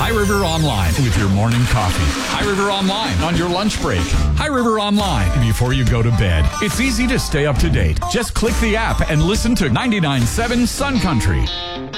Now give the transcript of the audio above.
High River Online with your morning coffee. High River Online on your lunch break. High River Online before you go to bed. It's easy to stay up to date. Just click the app and listen to 99.7 Sun Country.